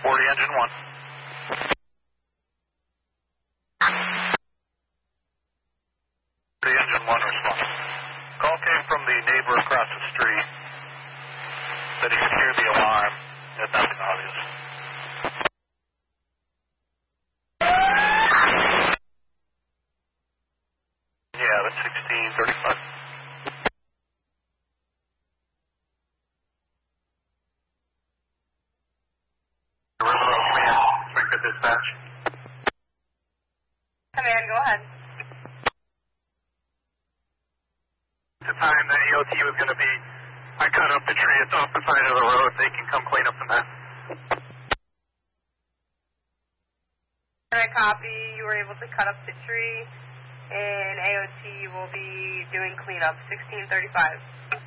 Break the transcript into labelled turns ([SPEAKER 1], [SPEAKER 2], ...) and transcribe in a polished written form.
[SPEAKER 1] 40 engine 1. The engine 1 response. Call came from the neighbor across the street that he could hear the alarm. Had nothing obvious. Yeah, that's 1635. Dispatch.
[SPEAKER 2] Command, go ahead.
[SPEAKER 1] The time the EOT was going to be, I cut up the tree. It's off the side of the road. They can come clean up the mess.
[SPEAKER 2] Can I copy? You were able to cut up the tree, and AOT will be doing cleanup, 1635.